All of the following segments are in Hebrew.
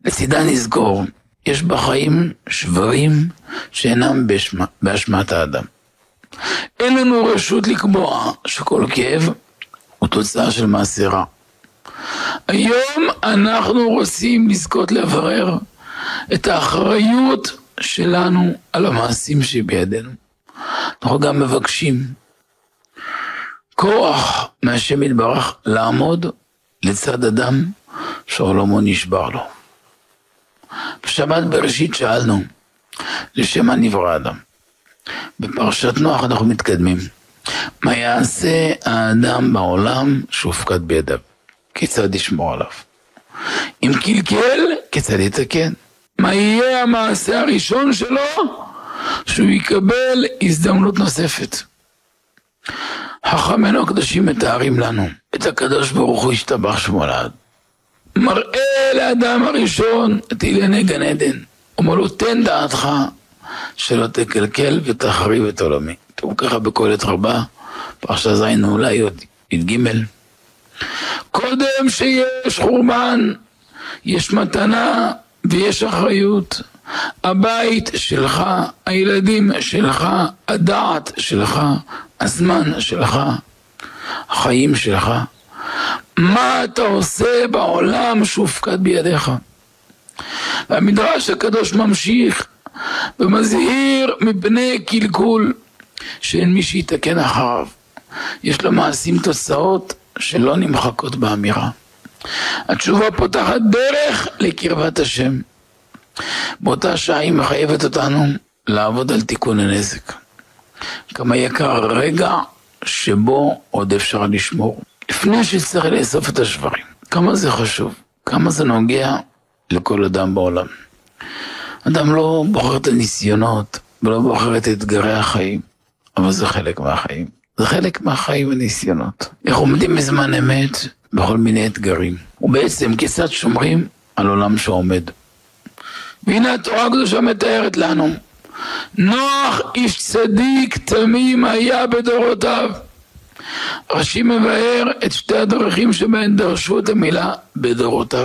לצידה נזכור, יש בחיים שברים שאינם באשמת האדם. אין לנו רשות לקבוע שכל כאב הוא תוצאה של מעשה רע. היום אנחנו רוצים לזכות לברר את האחריות שלנו על המעשים שבידינו. אנחנו גם מבקשים כוח מהשם יתברך לעמוד לצד אדם שעולמו נשבר לו. בשבת בראשית שאלנו לשם מה נברא אדם. בפרשת נוח אנחנו מתקדמים. מה יעשה האדם בעולם שהופקד בידיו? כיצד ישמור עליו? אם קלקל, כיצד יתקן? מה יהיה המעשה הראשון שלו? שהוא יקבל הזדמנות נוספת. חכמינו הקדושים מתארים לנו את הקדוש ברוך הוא השתבח שמו לעד. מראה לאדם הראשון את ענייני גן עדן. אומר לו, תן דעתך שלא תקלקל ותחריב את עולמי. תראו ככה בקהלת רבה, פרשה ז' אולי י"ג. קודם שיש חורבן, יש מתנה ויש אחריות. הבית שלך, הילדים שלך, הדעת שלך, הזמן שלך, החיים שלך. מה אתה עושה בעולם שהופקד בידיך? והמדרש הקדוש ממשיך ומזהיר מפני קלקול שאין מי שיתקן אחריו. יש לו מעשים תוצאות שלא נמחקות באמירה. התשובה פותחת דרך לקרבת השם. באותה שעה היא מחייבת אותנו לעבוד על תיקון הנזק. כמה יקר הרגע שבו עוד אפשר לשמור. לפני שצריך לאסוף את השברים. כמה זה חשוב, כמה זה נוגע לכל אדם בעולם. אדם לא בוחר את הניסיונות ולא בוחר את אתגרי החיים, אבל זה חלק מהחיים. זה חלק מהחיים הניסיונות. איך עומדים בזמן אמת בכל מיני אתגרים. ובעצם כיצד שומרים על עולם שעומד. והנה התורה הקדושה מתארת לנו. נוח איש צדיק תמים היה בדורותיו. רש"י מבאר את שתי הדרכים שבהן דרשו את המילה בדורותיו.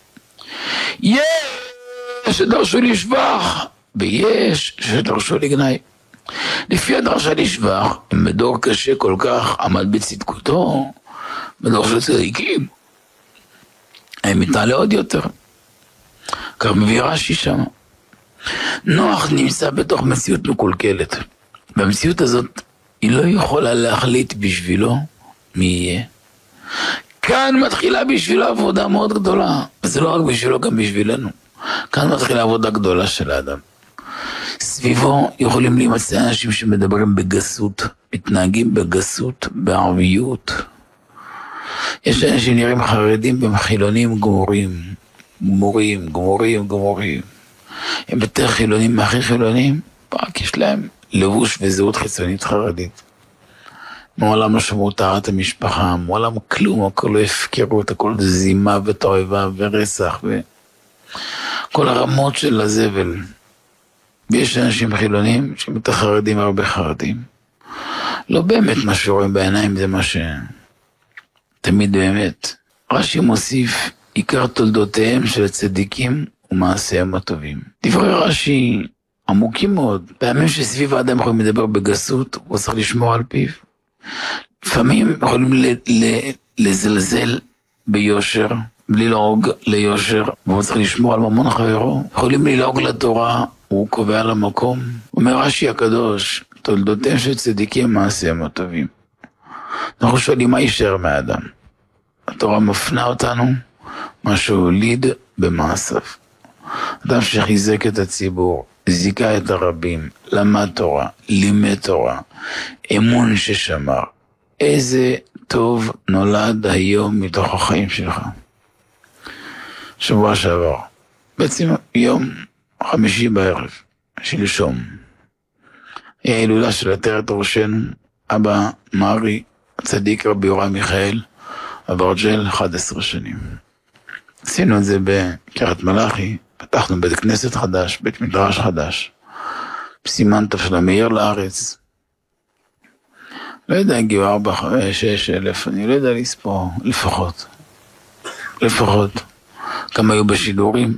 יש שדרשו לשבח ויש שדרשו לגנאי. לפי הדרשה לשבח, אם בדור קשה כל כך עמד בצדקותו, בדור של צדיקים, הם מתעלה עוד יותר. כך מביא רש"י שם. נוח נמצא בתוך מציאות מקולקלת. במציאות הזאת היא לא יכולה להחליט בשבילו מי יהיה. כאן מתחילה בשבילו עבודה מאוד גדולה. וזה לא רק בשבילו, גם בשבילנו. כאן מתחילה עבודה גדולה של האדם. סביבו יכולים להימצא אנשים שמדברים בגסות, מתנהגים בגסות, בערביות. יש אנשים שנראים חרדים והם חילונים גמורים. הם יותר חילונים מהכי חילונים, רק יש להם לבוש וזהות חיצונית חרדית. מעולם לא שמעו טהרת המשפחה, מעולם כלום, הכל לא הפקרות, הכל זימה ותועבה ורצח וכל הרמות של הזבל. ויש אנשים חילונים שמותר חרדים הרבה חרדים. לא באמת מה שרואים בעיניים זה מה שתמיד באמת. רש"י מוסיף עיקר תולדותיהם של הצדיקים ומעשיהם הטובים. דברי רש"י עמוקים מאוד. פעמים שסביב האדם יכולים לדבר בגסות, הוא צריך לשמור על פיו. לפעמים יכולים לזלזל ביושר, ללעוג ליושר, והוא צריך לשמור על ממון חברו. יכולים ללעוג לתורה, הוא קובע למקום. אומר רש"י הקדוש, תולדותיהם של צדיקים מעשיהם הטובים. אנחנו שואלים מה יישאר מהאדם. התורה מפנה אותנו, מה שהוליד במעשיו. אדם שחיזק את הציבור, זיכה את הרבים, למד תורה, לימד תורה, אמון ששמר. איזה טוב נולד היום מתוך החיים שלך. שבוע שעבר, בעצם יום חמישי בערב, שלשום, היא ההילולה של עטרת ראשנו, אבא מרי, הצדיק רבי יורם מיכאל, אברג'ל, 11 שנים. עשינו את זה בקריית מלאכי, פתחנו בית כנסת חדש, בית מדרש חדש, בסימן תשלמי לארץ. לא יודע, הגיעו 4, 6 אלף, אני לא יודע לספור, לפחות. כמה היו בשידורים.